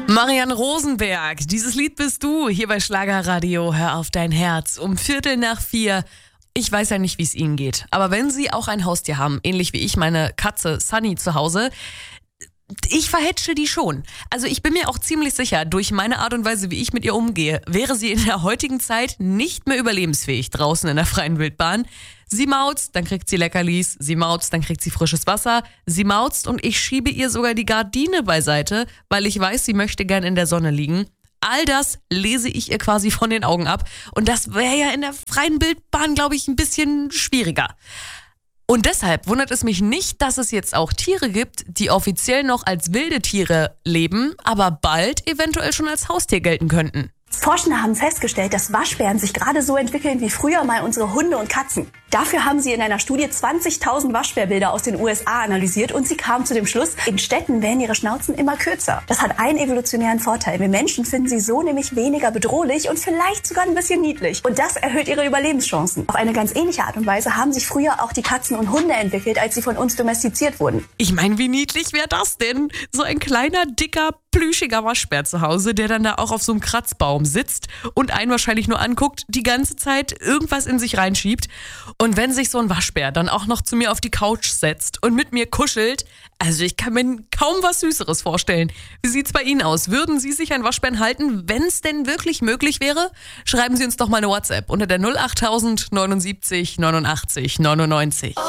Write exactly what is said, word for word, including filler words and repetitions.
Marianne Rosenberg, dieses Lied bist du, hier bei Schlagerradio, hör auf dein Herz, um Viertel nach vier. Ich weiß ja nicht, wie es Ihnen geht, aber wenn Sie auch ein Haustier haben, ähnlich wie ich meine Katze Sunny zu Hause, ich verhätsche die schon. Also ich bin mir auch ziemlich sicher, durch meine Art und Weise, wie ich mit ihr umgehe, wäre sie in der heutigen Zeit nicht mehr überlebensfähig draußen in der freien Wildbahn. Sie mauzt, dann kriegt sie Leckerlis, sie mauzt, dann kriegt sie frisches Wasser, sie mauzt und ich schiebe ihr sogar die Gardine beiseite, weil ich weiß, sie möchte gern in der Sonne liegen. All das lese ich ihr quasi von den Augen ab und das wäre ja in der freien Wildbahn, glaube ich, ein bisschen schwieriger. Und deshalb wundert es mich nicht, dass es jetzt auch Tiere gibt, die offiziell noch als wilde Tiere leben, aber bald eventuell schon als Haustier gelten könnten. Forschende haben festgestellt, dass Waschbären sich gerade so entwickeln wie früher mal unsere Hunde und Katzen. Dafür haben sie in einer Studie zwanzigtausend Waschbärbilder aus den U S A analysiert und sie kamen zu dem Schluss, in Städten werden ihre Schnauzen immer kürzer. Das hat einen evolutionären Vorteil. Wir Menschen finden sie so nämlich weniger bedrohlich und vielleicht sogar ein bisschen niedlich. Und das erhöht ihre Überlebenschancen. Auf eine ganz ähnliche Art und Weise haben sich früher auch die Katzen und Hunde entwickelt, als sie von uns domestiziert wurden. Ich meine, wie niedlich wäre das denn? So ein kleiner, dicker, plüschiger Waschbär zu Hause, der dann da auch auf so einem Kratzbaum sitzt und einen wahrscheinlich nur anguckt, die ganze Zeit irgendwas in sich reinschiebt. Und wenn sich so ein Waschbär dann auch noch zu mir auf die Couch setzt und mit mir kuschelt, also ich kann mir kaum was Süßeres vorstellen. Wie sieht's bei Ihnen aus? Würden Sie sich ein Waschbären halten, wenn es denn wirklich möglich wäre? Schreiben Sie uns doch mal eine WhatsApp unter der null acht tausend neunundsiebzig neunundachtzig neunundneunzig.